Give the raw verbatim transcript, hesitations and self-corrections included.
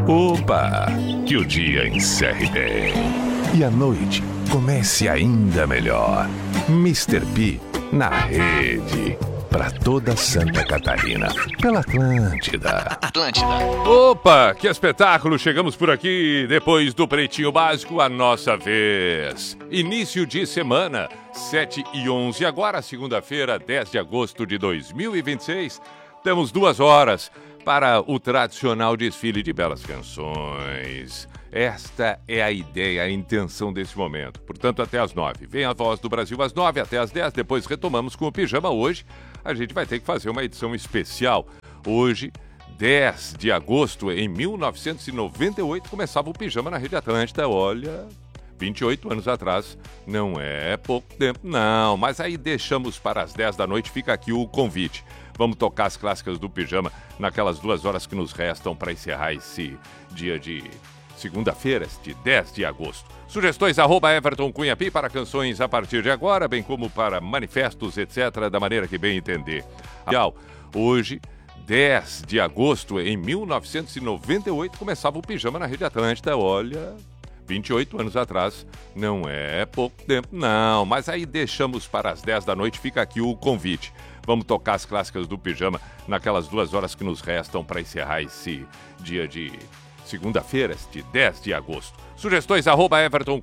Opa! Que o dia encerre bem. E a noite comece ainda melhor. mister P na rede. Pra toda Santa Catarina. Pela Atlântida. Atlântida. Opa, que espetáculo! Chegamos por aqui, depois do Pretinho Básico, a nossa vez. Início de semana, sete e onze. Agora, segunda-feira, dez de agosto de dois mil e vinte e seis. Temos duas horas para o tradicional desfile de belas canções. Esta é a ideia, a intenção desse momento. Portanto, até às nove. Vem a Voz do Brasil às nove, até às dez. Depois retomamos com o Pijama. Hoje a gente vai ter que fazer uma edição especial. Hoje, dez de agosto, em mil novecentos e noventa e oito, começava o Pijama na Rede Atlântida. Olha, vinte e oito anos atrás. Não é pouco tempo, não. Mas aí deixamos para as dez da noite. Fica aqui o convite. Vamos tocar as clássicas do Pijama naquelas duas horas que nos restam para encerrar esse dia de segunda-feira, de dez de agosto. Sugestões, arroba Everton Cunha Pi para canções a partir de agora, bem como para manifestos, etcétera, da maneira que bem entender. Hoje, dez de agosto, em mil novecentos e noventa e oito, começava o Pijama na Rede Atlântida. Olha, vinte e oito anos atrás. Não é pouco tempo, não. Mas aí deixamos para as dez da noite. Fica aqui o convite. Vamos tocar as clássicas do Pijama naquelas duas horas que nos restam para encerrar esse dia de segunda-feira, de dez de agosto. Sugestões, arroba Everton